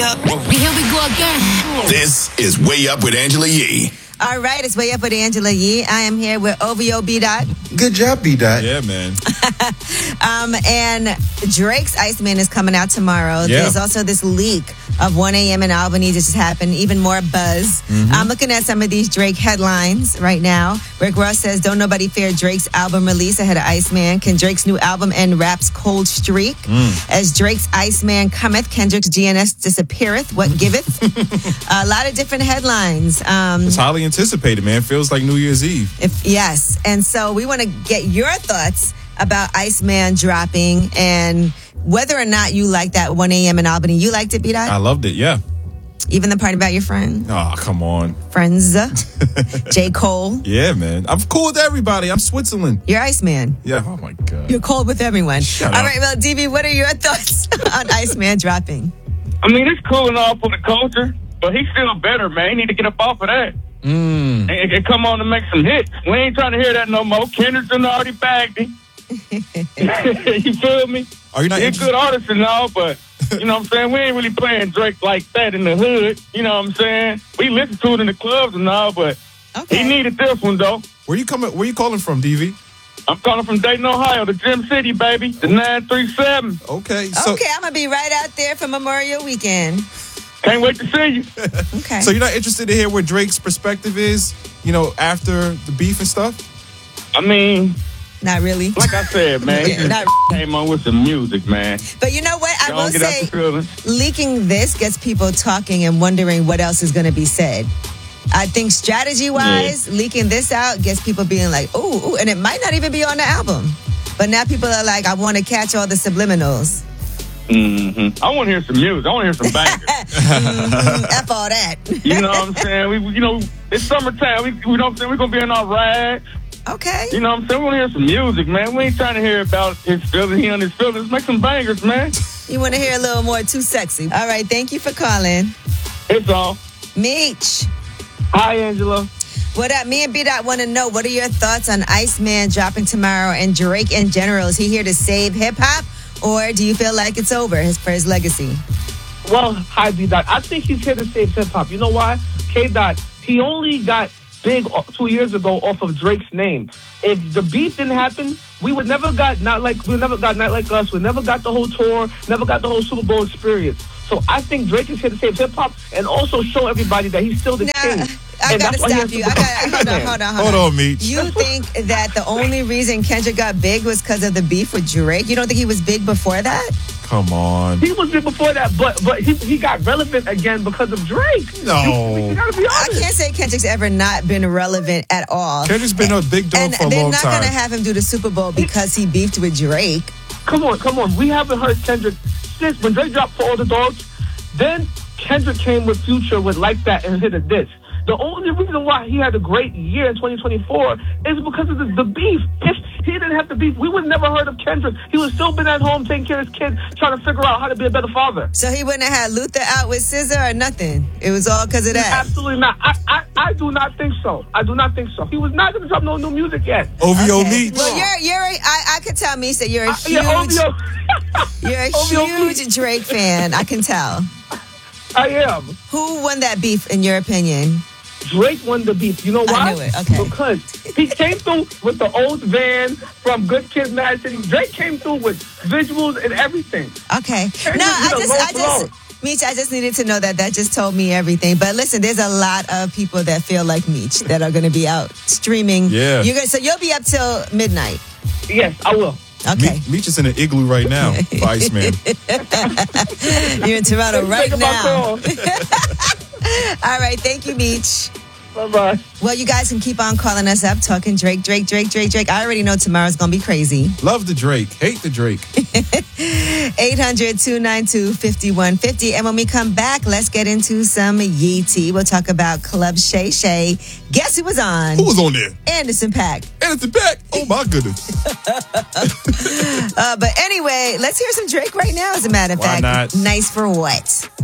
Here we go again. This is Way Up with Angela Yee. All right, it's Way Up with Angela Yee. I am here with OVO B-Dot. Good job, B-Dot. Yeah, man. And Drake's Iceman is coming out tomorrow. Yeah. There's also this leak of 1 a.m. in Albany that just happened. Even more buzz. I'm looking at some of these Drake headlines right now. Rick Ross says, don't nobody fear Drake's album release ahead of Iceman. Can Drake's new album end rap's cold streak? As Drake's Iceman cometh, Kendrick's GNS disappeareth. What giveth? A lot of different headlines. It's highly anticipated, man. Feels like New Year's Eve. Yes. And so we want to get your thoughts about Iceman dropping and whether or not you like that 1 a.m. in Albany. You liked it, B-Dot? I loved it, yeah. Even the part about your friend? Oh, come on. Friends. J. Cole. Yeah, man. I'm cool with everybody. I'm Switzerland. You're Iceman. Yeah. Oh, my God. You're cold with everyone. Shut All up. right, well, DB, what are your thoughts on Iceman dropping? I mean, it's cool and all for the culture, but he's still better, man. He need to get up off of that. And come on and make some hits. We ain't trying to hear that no more. Kendrick's done already bagged him. You feel me? Are you not He's a interested? good artist and all, but you know what I'm saying? We ain't really playing Drake like that in the hood. You know what I'm saying? We listen to it in the clubs and all, but he needed this one, though. Where you calling from, DV? I'm calling from Dayton, Ohio, the Gym City, baby. The 937. Okay. So, Okay, I'm going to be right out there for Memorial Weekend. Can't wait to see you. Okay. so you're not interested to hear what Drake's perspective is, after the beef and stuff? I mean, Not really. like I said, man, he Not- just came on with some music, man. But you know what? I will Don't get out say, the feelings. leaking this gets people talking and wondering what else is going to be said. I think strategy-wise, leaking this out gets people being like, ooh, and it might not even be on the album. But now people are like, I want to catch all the subliminals. I want to hear some music. I want to hear some bangers. F all that. You know what I'm saying? It's summertime. We know what I'm saying? We're going to be in our rags. Okay. You know what I'm saying? We want to hear some music, man. We ain't trying to hear about his feelings. He on his feelings. Make some bangers, man. You want to hear a little more Too Sexy. All right, thank you for calling. It's all. Meech. Hi, Angela. What up? Me and B-Dot want to know, what are your thoughts on Iceman dropping tomorrow and Drake in general? Is he here to save hip-hop, or do you feel like it's over for his legacy? Well, hi, B-Dot. I think he's here to save hip-hop. You know why? K-Dot, he only got big 2 years ago off of Drake's name. If the beef didn't happen, we would never got Not Like Us. We never got the whole tour, never got the whole Super Bowl experience. So I think Drake is here to save hip-hop and also show everybody that he's still the king. I And gotta that's why he stop has to you. become Hold on. Hold on, Meech. You think that the only reason Kendrick got big was because of the beef with Drake? You don't think he was big before that? Come on. He was big before that, but he got relevant again because of Drake. No. You gotta be I honest. can't say Kendrick's ever not been relevant at all. Kendrick's been a big dog And for a they're long not time. going to have him do the Super Bowl because he beefed with Drake. Come on. We haven't heard Kendrick since when Drake dropped For All the Dogs. Then Kendrick came with Future with Like That and hit a diss. The only reason why he had a great year in 2024 is because of the beef. If he didn't have the beef, we would never heard of Kendrick. He would still been at home taking care of his kids, trying to figure out how to be a better father. So he wouldn't have had Luther out with SZA or nothing. It was all because of that. Absolutely not. I do not think so. I do not think so. He was not going to drop no new music yet. OVO Okay. Meech. Well, I could tell, Meech, that you're a huge, OVO. you're a OVO, huge Drake fan. I can tell. I am. Who won that beef, in your opinion? Drake won the beef. You know why? I knew it. Okay. Because he came through with the old van from Good Kid, Mad City. Drake came through with visuals and everything. Okay. And No, he did a low blow. Meech, I just needed to know that. That just told me everything. But listen, there's a lot of people that feel like Meech that are going to be out streaming. Yeah. So you'll be up till midnight. Yes, I will. Okay. Meech is in an igloo right now for Iceman. You're in Toronto right Take my now. call. All right. Thank you, Meech. Bye-bye. Well, you guys can keep on calling us up, talking Drake. I already know tomorrow's going to be crazy. Love the Drake. Hate the Drake. 800-292-5150. And when we come back, let's get into some Yeezy. We'll talk about Club Shay Shay. Guess who was on? Who was on there? Anderson .Paak. Anderson .Paak. Oh, my goodness. But anyway, let's hear some Drake right now, as a matter of Why fact. not? Nice for what?